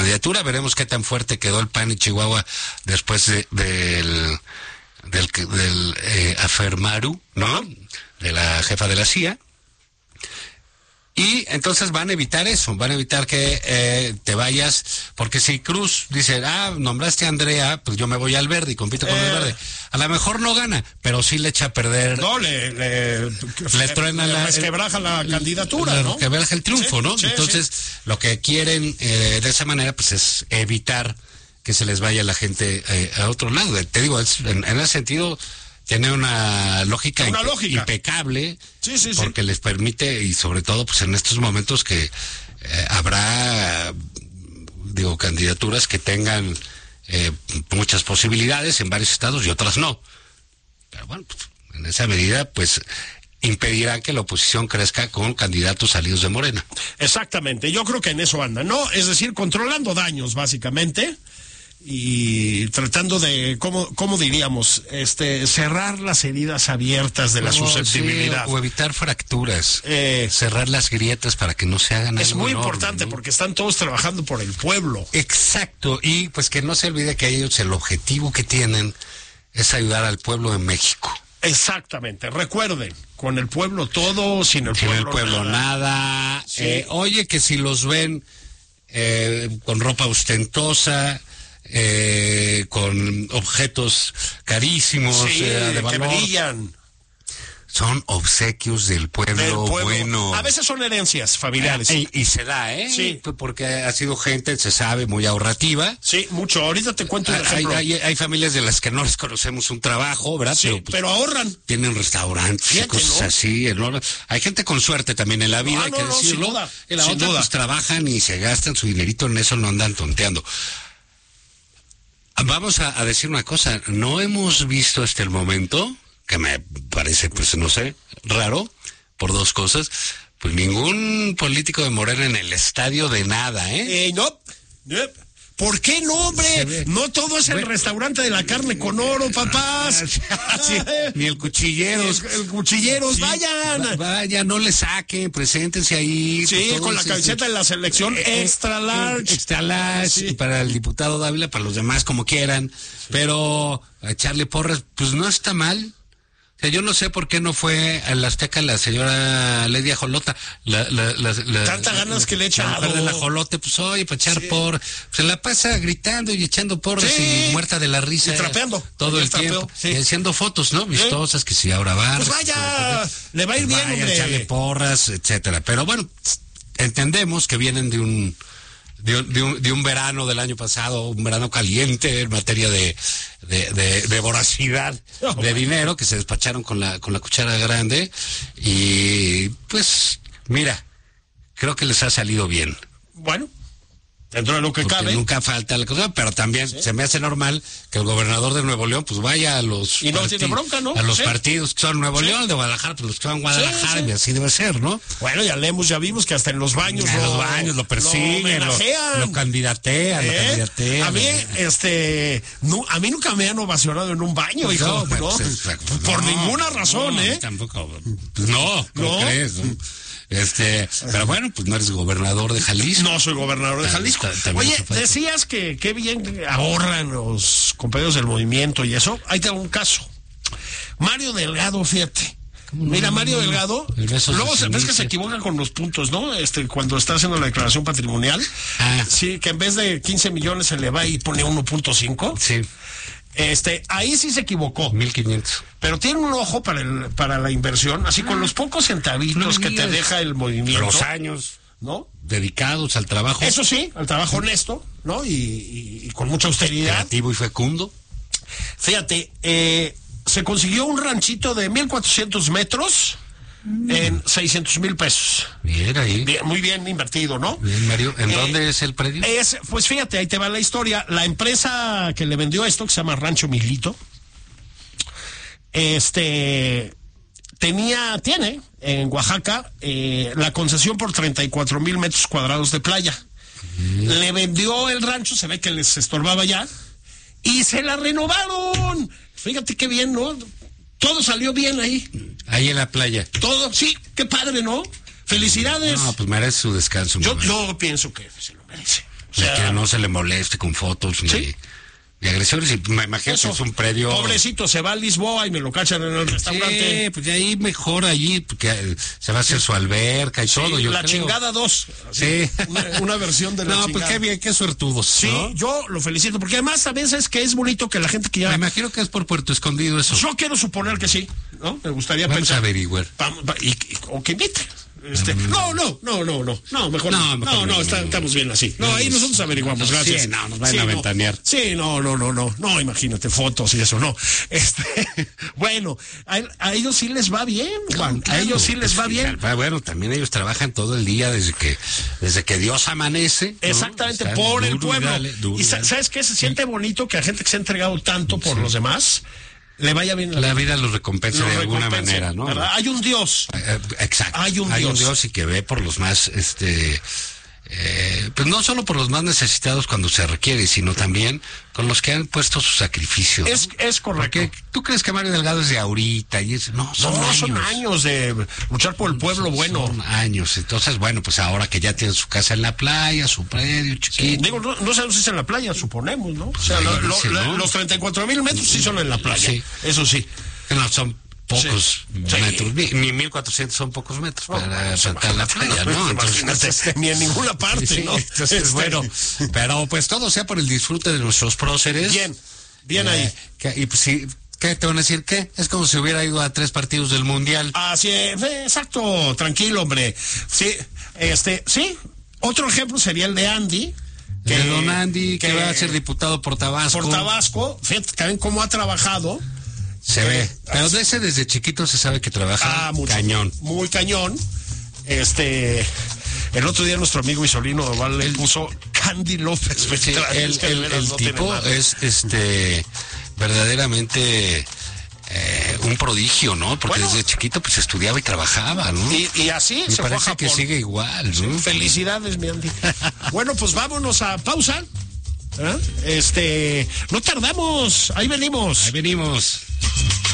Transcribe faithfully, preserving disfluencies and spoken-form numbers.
candidatura. Veremos qué tan fuerte quedó el P A N en Chihuahua después de, del del, del eh, Afermaru, ¿no? De la jefa de la C I A. Y entonces van a evitar eso, van a evitar que eh, te vayas, porque si Cruz dice, ah, nombraste a Andrea, pues yo me voy al verde y compito con eh, el verde. A lo mejor no gana, pero sí le echa a perder. No, le, le, le truena le la... resquebraja la el, candidatura, le, ¿no? Quebraja el triunfo, sí, ¿no? Sí, entonces, sí. lo que quieren eh, de esa manera, pues es evitar que se les vaya la gente eh, a otro lado. Te digo, es, en, en ese sentido... Tiene una lógica, una impe- lógica impecable, sí, sí, porque sí. les permite, y sobre todo pues en estos momentos que eh, habrá, digo, candidaturas que tengan eh, muchas posibilidades en varios estados y otras no. Pero bueno, pues, en esa medida, pues impedirá que la oposición crezca con candidatos salidos de Morena. Exactamente, yo creo que en eso anda, ¿no? Es decir, controlando daños, básicamente, y tratando de, ¿cómo, cómo diríamos? Este, cerrar las heridas abiertas de la No, susceptibilidad. Sí, o evitar fracturas, eh, cerrar las grietas para que no se hagan es algo muy enorme, importante, ¿no? porque están todos trabajando por el pueblo. Exacto, y pues que no se olvide que ellos el objetivo que tienen es ayudar al pueblo de México. Exactamente, recuerden, con el pueblo todo, sin el sin pueblo, el pueblo nada. nada. Sí. Eh, oye, que si los ven eh, con ropa ostentosa, eh, con objetos carísimos, sí, eh, de que valor, brillan. son obsequios del pueblo, Del pueblo. bueno. A veces son herencias familiares. Eh, y, y se da, ¿eh? Sí. Porque ha sido gente, se sabe, muy ahorrativa. Sí, mucho. Ahorita te cuento un Hay, ejemplo. hay, hay familias de las que no les conocemos un trabajo, ¿verdad? Sí, pero, pues, pero ahorran. tienen restaurantes y Fíjate, cosas ¿no? así enormes. Hay gente con suerte también en la vida, No, hay no, que no, decirlo. sin duda, y la sin otra, duda. pues trabajan y se gastan su dinerito en eso, no andan tonteando. Vamos a, a decir una cosa, no hemos visto hasta el momento, que me parece, pues no sé, raro, por dos cosas, pues ningún político de Morena en el estadio de nada, ¿eh? Eh, no, no. ¿Por qué no, hombre? No todo es el bueno, restaurante de la carne con oro, papás. Sí, ni el cuchilleros. El, el cuchilleros, sí, vayan. Va, vaya, no le saquen, preséntense ahí. Sí, con la camiseta de la selección eh, extra large. Extra large, sí. Para el diputado Dávila, para los demás como quieran. Sí. Pero a echarle porras, pues no está mal. O sea, yo no sé por qué no fue a la Azteca la señora Lady Ajolota. La, la, la, la, Tanta ganas la, que le echa. La del ajolote, pues oye, para echar sí. por. Se la pasa gritando y echando porras sí. y muerta de la risa. Y trapeando. Todo el tiempo. Sí. Y haciendo fotos, ¿no? Vistosas, sí. que si ahora va. Pues vaya, que, le va a ir pues bien, vaya, hombre. Echarle porras, etcétera. Pero bueno, entendemos que vienen de un. De, de, un, de un verano del año pasado, un verano caliente en materia de, de, de, de voracidad oh, de dinero, que se despacharon con la, con la cuchara grande, y pues, mira, creo que les ha salido bien. Bueno, dentro de lo que porque cabe. Nunca falta la cosa, pero también ¿sí? se me hace normal que el gobernador de Nuevo León pues vaya a los y no tiene bronca, ¿no? a los ¿sí? partidos que son Nuevo ¿sí? León, de Guadalajara, pues los que son Guadalajara, sí, sí. y así debe ser, ¿no? Bueno, ya leemos, ya vimos que hasta en los baños en lo, los baños lo persiguen, lo, lo, lo candidatean, ¿eh? lo candidatean. A mí, este, no, a mí nunca me han ovacionado en un baño, pues hijo, no, ¿no? Pues, pues, no, por ninguna razón, no, ¿eh? Tampoco, pues no, ¿cómo ¿no? crees? ¿No? Este, pero bueno, pues no eres gobernador de Jalisco. No soy gobernador de Jalisco. Oye, decías que qué bien ahorran los compañeros del movimiento y eso. Ahí tengo un caso. Mario Delgado, fíjate. Mira, Mario Delgado, luego se, ves que se equivoca con los puntos, ¿no? Este, cuando está haciendo la declaración patrimonial, ah. sí, que en vez de quince millones se le va y pone uno punto cinco. Sí. Este, ahí sí se equivocó. mil quinientos. Pero tiene un ojo para el, para la inversión, así con los pocos centavitos no que te deja el movimiento. Los años, ¿no? Dedicados al trabajo. Eso sí, al trabajo honesto, ¿no? Y, y, y con mucha austeridad. Creativo y fecundo. Fíjate, eh, se consiguió un ranchito de mil cuatrocientos metros mm. en seiscientos mil pesos. Bien ahí. Bien, muy bien invertido, ¿no? Bien, Mario. ¿En eh, dónde es el predio? Es, pues fíjate, ahí te va la historia. La empresa que le vendió esto, que se llama Rancho Milito, este, tenía, tiene en Oaxaca eh, la concesión por treinta y cuatro mil metros cuadrados de playa. Mm. Le vendió el rancho, se ve que les estorbaba ya, y se la renovaron. Fíjate qué bien, ¿no? Todo salió bien ahí. Ahí en la playa. Todo, sí, qué padre, ¿no? Felicidades. No, pues merece su descanso. Yo, yo pienso que se lo merece. O sea, y que no se le moleste con fotos ni, ¿sí? ni agresiones. Y me imagino Eso, que es un predio... pobrecito, se va a Lisboa y me lo cachan en el restaurante. Sí, pues de ahí mejor allí, porque se va a hacer su alberca y sí, todo. Yo la creo. chingada dos. Sí. Una, una versión de la no, chingada. pues qué bien, qué suertudos. Sí, ¿no? yo lo felicito, porque además a veces que es bonito que la gente que ya... Me imagino que es por Puerto Escondido eso. Yo quiero suponer que sí, ¿no? Me gustaría Vamos pensar. a averiguar. Vamos, va- y, y- o que invite. Este, no, no, no, no, no, no, mejor No, no, mejor no, no, no, no, está- no. estamos bien así. No, No, ahí pues, nosotros averiguamos, sí, gracias. no, nos van a no. ventanear. Sí, no, no, no, no, no, imagínate fotos y eso, no. Este, bueno, a, a ellos sí les va bien, Juan, a ellos sí les va bien. Bueno, también ellos trabajan todo el día desde que desde que Dios amanece. ¿no? Exactamente, Están por el duro y pueblo. dale, duro Y y sa- dale. ¿sabes qué? Se siente bonito que a gente que se ha entregado tanto por los demás le vaya bien La vida los recompensa Lo de alguna recompense, manera, ¿no? ¿verdad? Hay un Dios. Eh, Exacto. Hay un Hay un Dios. Dios y que ve por los más, este, eh, pues no solo por los más necesitados cuando se requiere, sino también con los que han puesto su sacrificio. ¿no? Es, es correcto. Porque tú crees que Mario Delgado es de ahorita y es, no, son no, años. son años de luchar por el pueblo Son- bueno. son años. Entonces, bueno, pues ahora que ya tienen su casa en la playa, su predio chiquito. Digo, no, no sabemos si es en la playa, suponemos, ¿no? O sea, ahí lo- lo- dice, la- ¿no? los treinta y cuatro mil metros sí son en la playa. Sí. Eso sí. Que no son pocos Sí. metros, ni, ni mil cuatrocientos son pocos metros No, para pues, saltar la playa, ¿no? imagínate, Entonces, ni en ninguna parte, sí, ¿no? entonces, Este, bueno, pero pues todo sea por el disfrute de nuestros próceres. Bien, bien Eh, ahí. que- y pues sí, ¿qué te van a decir? ¿Qué? Es como si hubiera ido a tres partidos del Mundial. Así es, eh, exacto, tranquilo, hombre. Sí, este, sí. Otro ejemplo sería el de Andy. Que Don Andy, que, va a ser diputado por Tabasco. por Tabasco. Fíjate también cómo ha trabajado. Se Eh, ve. Pero de ese desde chiquito se sabe que trabaja Ah, mucho. cañón. Muy cañón. Este, el otro día nuestro amigo Isolino Doval le puso Candy López. Sí, Beltrán. el Es que de el- veras el no tiene tipo madre. es este verdaderamente eh, un prodigio, ¿no? Porque Bueno. desde chiquito pues estudiaba y trabajaba, ¿no? Y, y así Me se fue a parece que Japón. sigue igual, ¿no? Felicidades, mi Andy. Bueno, pues vámonos a pausa. ¿Eh? Este, no tardamos, ahí venimos. Ahí venimos.